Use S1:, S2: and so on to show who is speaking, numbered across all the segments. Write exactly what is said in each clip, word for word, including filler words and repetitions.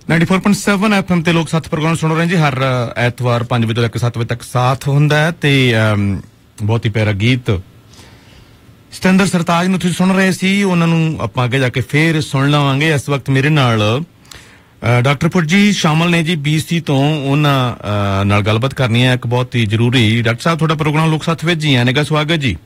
S1: Ninety four point seven F M ते लोग साथ प्रोग्राम सुन रहे हैं जी। हर एतवार पांच बजे तो लेकर सात बजे तक साथ हुंदा है ते बहुत ही प्यारा गीत सतेंद्र सरताज ਨੂੰ ਤੁਸੀਂ ਸੁਣ ਰਹੇ ਸੀ। ਉਹਨਾਂ ਨੂੰ ਆਪਾਂ ਅੱਗੇ ਜਾ ਕੇ ਫੇਰ ਸੁਣ ਲਵਾਂਗੇ। ਇਸ ਵਕਤ ਮੇਰੇ ਨਾਲ ਡਾਕਟਰ ਪੁਰਜੀ ਸ਼ਾਮਲ ਨੇ ਜੀ ਬੀਸੀ ਤੋਂ। ਉਹਨਾਂ ਨਾਲ ਗੱਲਬਾਤ ਕਰਨੀ ਹੈ ਇੱਕ ਬਹੁਤ ਹੀ ਜ਼ਰੂਰੀ। ਡਾਕਟਰ ਸਾਹਿਬ ਤੁਹਾਡਾ ਪ੍ਰੋਗਰਾਮ ਲੋਕ ਸਾਥ ਵਿੱਚ ਜੀ ਆਨੇ ਦਾ ਸਵਾਗਤ ਜੀ।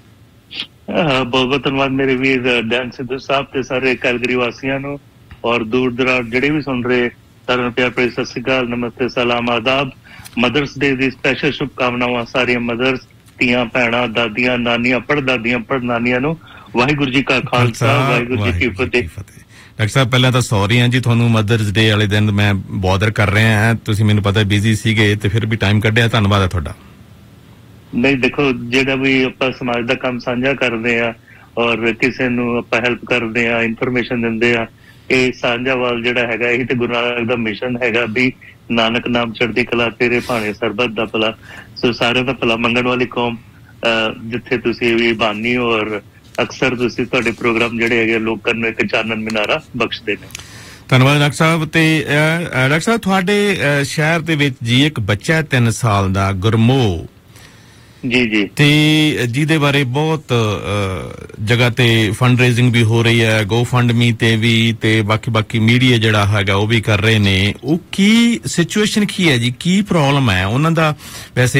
S2: ਬਹੁਤ ਬਹੁਤ ਧੰਨਵਾਦ ਮੇਰੇ ਵੀਰ ਡੈਨ ਸਿੱਧੂ ਸਾਹਿਬ ਤੇ ਸਾਰੇ ਕੈਲਗਰੀ ਵਾਸੀਆਂ ਨੂੰ ਔਰ ਦੂਰ ਦਰਾਜ ਜਿਹੜੇ ਵੀ ਸੁਣ ਰਹੇ ਸਾਰਿਆਂ ਨੂੰ ਪਿਆਰ ਭਰੀ ਸਤਿ ਸ਼੍ਰੀ ਅਕਾਲ, ਨਮਸਤੇ, ਸਲਾਮ, ਆਦਾਬ। ਮਦਰਸ ਡੇ ਦੀ ਸਪੈਸ਼ਲ ਸ਼ੁਭਕਾਮਨਾਵਾਂ ਸਾਰੀਆਂ ਮਦਰਸ, ਧੀਆਂ, ਭੈਣਾਂ, ਦਾਦੀਆਂ, ਨਾਨੀਆਂ, ਪੜਦਾਦੀਆਂ, ਪੜਨਾਨੀਆਂ ਨੂੰ। ਵਾਹਿਗੁਰੂ ਜੀ ਕਾ ਖਾਲਸਾ, ਵਾਹਿਗੁਰੂ ਜੀ ਕੀ ਫਤਿਹ।
S1: ਡਾਕਟਰ ਸਾਹਿਬ ਪਹਿਲਾਂ ਤਾਂ ਸੌਰੀ ਹਾਂ ਜੀ ਤੁਹਾਨੂੰ ਮਦਰਸ ਡੇ ਵਾਲੇ ਦਿਨ ਮੈਂ ਬੋਦਰ ਕਰ ਰਿਹਾ ਹਾਂ। ਤੁਸੀਂ ਮੈਨੂੰ ਪਤਾ ਬਿਜ਼ੀ ਸੀਗੇ ਤੇ ਫਿਰ ਵੀ ਟਾਈਮ ਕੱਢਿਆ, ਧੰਨਵਾਦ ਹੈ ਤੁਹਾਡਾ।
S2: ਨਹੀਂ ਦੇਖੋ, ਜਿਹੜਾ ਵੀ ਆਪਾਂ ਸਮਾਜ ਦਾ ਕੰਮ ਸਾਂਝਾ ਕਰਦੇ ਆ ਔਰ ਕਿਸੇ ਨੂੰ ਆਪਾਂ ਹੈਲਪ ਕਰਦੇ ਆ, ਇਨਫੋਰਮੇਸ਼ਨ ਦਿੰਦੇ ਆ, ਇਹ ਸਾਂਝਾਵਾਲ ਜਿਹੜਾ ਹੈਗਾ ਇਹ ਤੇ ਗੁਰੂ ਨਾਨਕ ਦਾ ਮਿਸ਼ਨ ਹੈਗਾ ਵੀ ਨਾਨਕ ਨਾਮ ਚੜ੍ਹਦੀ ਕਲਾ ਤੇਰੇ ਭਾਣੇ ਸਰਬੱਤ ਦਾ ਭਲਾ। ਸੋ ਸਾਰਿਆਂ ਦਾ ਭਲਾ ਮੰਗਣ ਵਾਲੀ ਕੌਮ ਜਿੱਥੇ ਤੁਸੀਂ ਵੀ ਬਾਨੀ ਔਰ ਅਕਸਰ ਤੁਸੀਂ ਤੁਹਾਡੇ ਪ੍ਰੋਗਰਾਮ ਜਿਹੜੇ ਹੈਗੇ ਲੋਕਾਂ ਨੂੰ ਇੱਕ ਚਾਨਣ ਮੀਨਾਰਾ ਬਖਸ਼ਦੇ ਨੇ।
S1: ਧੰਨਵਾਦ ਡਾਕਟਰ ਸਾਹਿਬ। ਤੇ ਡਾਕਟਰ ਸਾਹਿਬ ਤੁਹਾਡੇ ਸ਼ਹਿਰ ਦੇ ਵਿੱਚ ਜੀ ਇੱਕ ਬੱਚਾ ਤਿੰਨ ਸਾਲ ਦਾ ਗੁਰਮੋਹ
S2: ਜੀ ਜੀ
S1: ਤੇ ਜਿਹਦੇ ਬਾਰੇ ਬਹੁਤ ਜਗ੍ਹਾ ਤੇ ਫੰਡ ਰੇਜ਼ਿੰਗ ਵੀ ਹੋ ਰਹੀ ਹੈ, ਗੋ ਫੰਡ ਮੀ ਤੇ ਵੀ ਤੇ ਬਾਕੀ ਬਾਕੀ ਮੀਡੀਆ ਜਿਹੜਾ ਹੈਗਾ ਉਹ ਵੀ ਕਰ ਰਹੇ ਨੇ। ਉਹ ਕੀ ਸਿਚੁਏਸ਼ਨ ਕੀ ਹੈ ਜੀ, ਕੀ ਪ੍ਰੋਬਲਮ ਹੈ ਉਹਨਾਂ ਦਾ? ਵੈਸੇ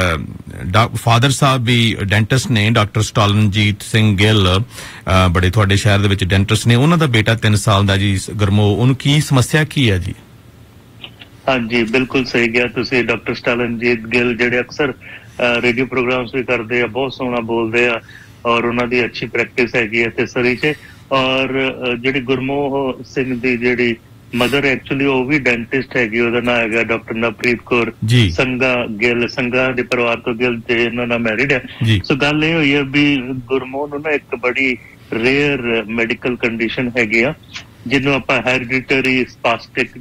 S1: ਫਾਦਰ ਸਾਹਿਬ ਵੀ ਡੈਂਟਿਸਟ ਨੇ, ਡਾਕਟਰ ਸਟਾਲਨਜੀਤ ਸਿੰਘ ਗਿੱਲ ਬੜੇ ਤੁਹਾਡੇ ਸ਼ਹਿਰ ਦੇ ਵਿੱਚ ਡੈਂਟਿਸਟ ਨੇ। ਉਹਨਾਂ ਦਾ ਬੇਟਾ ਤਿੰਨ ਸਾਲ ਦਾ ਜੀ ਗੁਰਮੋਹ, ਉਹਨੂੰ ਕੀ ਸਮੱਸਿਆ ਕੀ ਹੈ ਜੀ?
S2: ਹਾਂਜੀ ਬਿਲਕੁਲ ਸਹੀ ਗਿਆ ਤੁਸੀਂ। ਡਾਕਟਰ ਸਟਾਲਨਜੀਤ ਗਿੱਲ ਜਿਹੜੇ ਅਕਸਰ ਰੇਡੀਓ ਪ੍ਰੋਗਰਾਮਸ ਵੀ ਕਰਦੇ ਆ, ਬਹੁਤ ਸੋਹਣਾ ਬੋਲਦੇ ਆ ਔਰ ਉਹਨਾਂ ਦੀ ਅੱਛੀ ਪ੍ਰੈਕਟਿਸ ਹੈਗੀ ਹੈ ਤੇ ਸਰੀ ਚ। ਔਰ ਜਿਹੜੀ ਗੁਰਮੋਹ ਸਿੰਘ ਦੀ ਜਿਹੜੀ ਮਦਰ ਐਕਚੁਅਲੀ ਉਹ ਵੀ ਡੈਂਟਿਸਟ ਹੈਗੀ, ਉਹਦਾ ਨਾਂ ਹੈਗਾ ਡਾਕਟਰ ਨਵਪ੍ਰੀਤ ਕੌਰ ਸੰਘਾ ਗਿੱਲ। ਸੰਘਾ ਦੇ ਪਰਿਵਾਰ ਤੋਂ ਗਿੱਲ ਤੇ ਇਹਨਾਂ ਨਾਲ ਮੈਰਿਡ ਹੈ। ਸੋ ਗੱਲ ਇਹ ਹੋਈ ਹੈ ਵੀ ਗੁਰਮੋਹ ਨੂੰ ਨਾ ਇੱਕ ਬੜੀ ਰੇਅਰ ਮੈਡੀਕਲ ਕੰਡੀਸ਼ਨ ਹੈਗੀ ਆ ਜਿਹਨੂੰ ਆਪਾਂ ਹੈਰੀਡਿਟਰੀ ਸਪਾਸਟਿਕ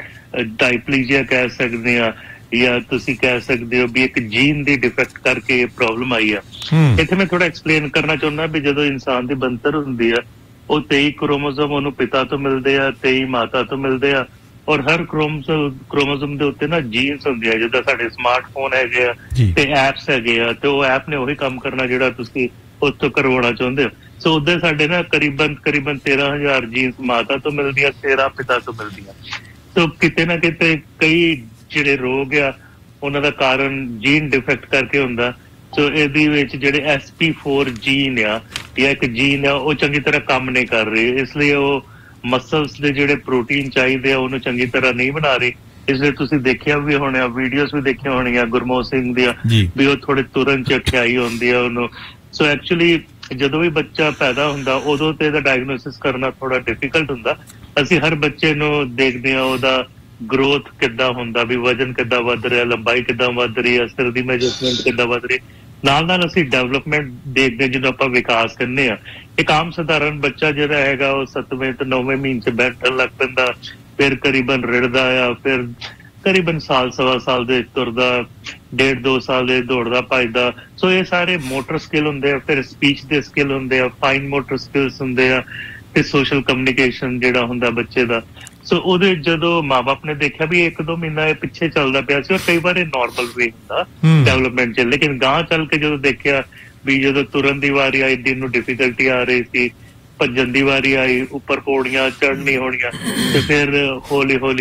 S2: ਡਾਇਪਲੀਜੀਆ ਕਹਿ ਸਕਦੇ ਆ, ਜਾਂ ਤੁਸੀਂ ਕਹਿ ਸਕਦੇ ਹੋ ਵੀ ਇੱਕ ਜੀਨ ਦੀ ਡਿਫੈਕਟ ਕਰਕੇ ਇਹ ਪ੍ਰੋਬਲਮ ਆਈ ਆ। ਇੱਥੇ ਮੈਂ ਥੋੜਾ ਐਕਸਪਲੇਨ ਕਰਨਾ ਚਾਹੁੰਦਾ ਵੀ ਜਦੋਂ ਇਨਸਾਨ ਦੀ ਬਣਤਰ ਹੁੰਦੀ ਆ ਉਹ ਤੇਈ ਕ੍ਰੋਮੋਸੋਮ ਉਹਨੂੰ ਪਿਤਾ ਤੋਂ ਮਿਲਦੇ ਆ, ਤੇਈ ਮਾਤਾ ਤੋਂ ਮਿਲਦੇ ਆ ਔਰ ਹਰ ਕ੍ਰੋਮੋਸੋਮ ਕ੍ਰੋਮੋਸੋਮ ਦੇ ਉੱਤੇ ਨਾ ਜੀਨਸ ਹੁੰਦੇ ਆ। ਜਿੱਦਾਂ ਸਾਡੇ ਸਮਾਰਟਫੋਨ ਹੈਗੇ ਆ ਤੇ ਐਪਸ ਹੈਗੇ ਆ ਤੇ ਉਹ ਐਪ ਨੇ ਉਹੀ ਕੰਮ ਕਰਨਾ ਜਿਹੜਾ ਤੁਸੀਂ ਉਸ ਤੋਂ ਕਰਵਾਉਣਾ ਚਾਹੁੰਦੇ ਹੋ। ਸੋ ਉਹਦੇ ਸਾਡੇ ਨਾ ਕਰੀਬਨ ਕਰੀਬਨ ਤੇਰਾਂ ਹਜ਼ਾਰ ਜੀਨਸ ਮਾਤਾ ਤੋਂ ਮਿਲਦੀਆਂ, ਤੇਰਾਂ ਪਿਤਾ ਤੋਂ ਮਿਲਦੀਆਂ। ਸੋ ਕਿਤੇ ਨਾ ਕਿਤੇ ਕਈ ਜਿਹੜੇ ਰੋਗ ਆ ਉਹਨਾਂ ਦਾ ਕਾਰਨ ਜੀਨ ਡਿਫੈਕਟ ਕਰਕੇ ਹੁੰਦਾ। ਸੋ ਇਹਦੇ ਵਿੱਚ ਜਿਹੜੇ ਐਸ ਪੀ ਫੋਰ ਜੀਨ ਆ ਜਾਂ ਇੱਕ ਜੀਨ ਆ ਉਹ ਚੰਗੀ ਤਰ੍ਹਾਂ ਕੰਮ ਨਹੀਂ ਕਰ ਰਹੀ, ਇਸ ਲਈ ਉਹ ਮਸਲਸ ਦੇ ਜਿਹੜੇ ਪ੍ਰੋਟੀਨ ਚਾਹੀਦੇ ਆ ਉਹਨੂੰ ਚੰਗੀ ਤਰ੍ਹਾਂ ਨਹੀਂ ਬਣਾ ਰਹੀ। ਇਸ ਲਈ ਤੁਸੀਂ ਦੇਖਿਆ ਵੀ ਹੋਣਾ, ਵੀਡੀਓਜ਼ ਵੀ ਦੇਖੀਆਂ ਹੋਣੀਆਂ ਗੁਰਮੋਹ ਸਿੰਘ ਦੀਆਂ ਵੀ ਉਹ ਥੋੜੇ ਤੁਰਨ ਚ ਅਠਿਆਈ ਹੁੰਦੀ ਆ ਉਹਨੂੰ। ਸੋ ਐਕਚੁਅਲੀ ਜਦੋਂ ਵੀ ਬੱਚਾ ਪੈਦਾ ਹੁੰਦਾ ਉਦੋਂ ਤੇ ਇਹਦਾ ਡਾਇਗਨੋਸਿਸ ਕਰਨਾ ਥੋੜਾ ਡਿਫਿਕਲਟ ਹੁੰਦਾ। ਅਸੀਂ ਹਰ ਬੱਚੇ ਨੂੰ ਦੇਖਦੇ ਹਾਂ ਉਹਦਾ ਗਰੋਥ ਕਿੱਦਾਂ ਹੁੰਦਾ, ਵੀ ਵਜਨ ਕਿੱਦਾਂ ਵੱਧ ਰਿਹਾ, ਲੰਬਾਈ ਕਿੱਦਾਂ ਵੱਧ ਰਹੀ ਹੈ, ਸਿਰ ਦੀ ਮੈਜਰਮੈਂਟ ਕਿੱਦਾਂ ਵੱਧ ਰਹੀ। ਨਾਲ ਨਾਲ ਅਸੀਂ ਡਿਵੈਲਪਮੈਂਟ ਦੇਖਦੇ ਜਦੋਂ ਆਪਾਂ ਵਿਕਾਸ ਕਰਨੇ ਆ। ਇੱਕ ਆਮ ਸਧਾਰਨ ਬੱਚਾ ਜਿਹੜਾ ਹੈਗਾ ਉਹ ਸੱਤਵੇਂ ਤੇ ਨੌਵੇਂ ਮਹੀਨੇ ਚ ਬੈਠਣ ਲੱਗ ਪੈਂਦਾ, ਫਿਰ ਕਰੀਬਨ ਰਿੜਦਾ ਆ, ਫਿਰ ਕਰੀਬਨ ਸਾਲ ਸਵਾ ਸਾਲ ਦੇ ਤੁਰਦਾ, ਡੇਢ ਦੋ ਸਾਲ ਦੇ ਦੌੜਦਾ ਭੱਜਦਾ। ਸੋ ਇਹ ਸਾਰੇ ਮੋਟਰ ਸਕਿੱਲ ਹੁੰਦੇ ਆ, ਫਿਰ ਸਪੀਚ ਦੇ ਸਕਿੱਲ ਹੁੰਦੇ ਆ, ਫਾਈਨ ਮੋਟਰ ਸਕਿੱਲਸ ਹੁੰਦੇ ਆ ਤੇ ਸੋਸ਼ਲ ਕਮਿਊਨੀਕੇਸ਼ਨ ਜਿਹੜਾ ਹੁੰਦਾ ਬੱਚੇ ਦਾ। ਸੋ ਉਹਦੇ ਜਦੋਂ ਮਾਂ ਬਾਪ ਨੇ ਦੇਖਿਆ ਵੀ ਇੱਕ ਦੋ ਮਹੀਨਾ ਇਹ ਪਿੱਛੇ ਚੱਲਦਾ ਪਿਆ ਸੀ ਔਰ ਕਈ ਵਾਰ ਇਹ ਨੋਰਮਲ ਵੀ ਹੁੰਦਾ ਡਿਵੈਲਪਮੈਂਟ ਚ, ਲੇਕਿਨ ਗਾਂਹ ਚੱਲ ਕੇ ਜਦੋਂ ਦੇਖਿਆ ਵੀ ਜਦੋਂ ਤੁਰਨ ਦੀ ਵਾਰੀ ਆਈ ਦਿਨ ਨੂੰ ਡਿਫੀਕਲਟੀ ਆ ਰਹੀ ਸੀ, ਭੱਜਣ ਦੀ ਵਾਰੀ ਆਈ, ਉੱਪਰ ਪੌੜੀਆਂ ਚੜ੍ਹਨੀ ਹੋਣੀਆਂ ਤੇ ਫਿਰ ਹੌਲੀ ਹੌਲੀ